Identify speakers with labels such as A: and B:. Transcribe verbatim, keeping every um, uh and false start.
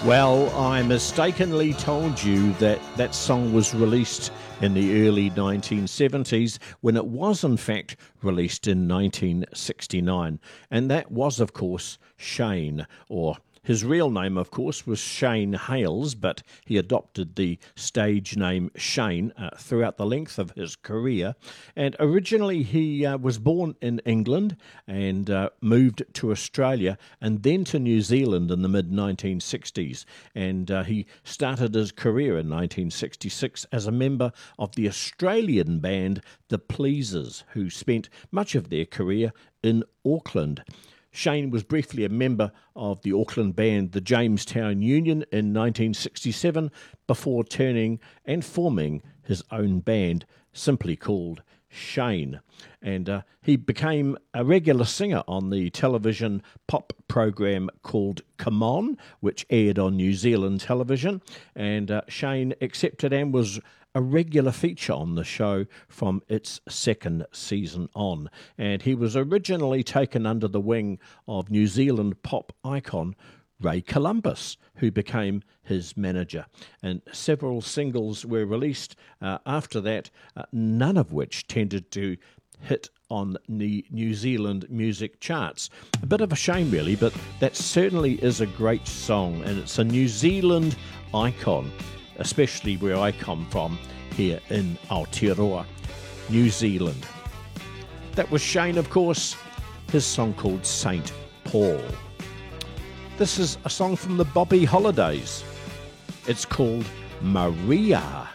A: Well, I mistakenly told you that that song was released in the early nineteen seventies when it was in fact released in nineteen sixty-nine. And that was, of course, Shane, or his real name, of course, was Shane Hales, but he adopted the stage name Shane uh, throughout the length of his career. And originally he uh, was born in England and uh, moved to Australia and then to New Zealand in the mid nineteen sixties. And uh, he started his career in nineteen sixty-six as a member of the Australian band The Pleasers, who spent much of their career in Auckland. Shane was briefly a member of the Auckland band the Jamestown Union in nineteen sixty-seven before turning and forming his own band simply called Shane. And uh, he became a regular singer on the television pop program called Come On, which aired on New Zealand television. And uh, Shane accepted and was a regular feature on the show from its second season on. And he was originally taken under the wing of New Zealand pop icon Ray Columbus, who became his manager. And several singles were released uh, after that, uh, none of which tended to hit on the New Zealand music charts. A bit of a shame, really, but that certainly is a great song, and it's a New Zealand icon, especially where I come from, here in Aotearoa, New Zealand. That was Shane, of course, his song called Saint Paul. This is a song from the Bobby Holidays. It's called Maria.